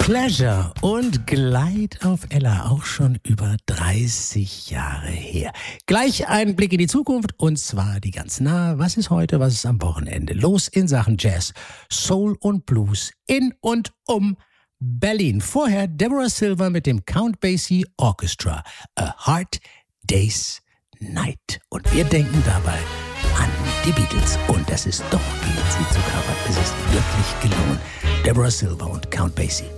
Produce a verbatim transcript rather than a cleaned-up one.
Pleasure und Glide auf Ella, auch schon über dreißig Jahre her. Gleich ein Blick in die Zukunft und zwar die ganz nahe. Was ist heute, was ist am Wochenende los in Sachen Jazz, Soul und Blues in und um Berlin. Vorher Deborah Silver mit dem Count Basie Orchestra, A Hard Day's Night. Und wir denken dabei an die Beatles. Und das ist doch viel zu covern. Es ist wirklich gelungen. Deborah Silver und Count Basie.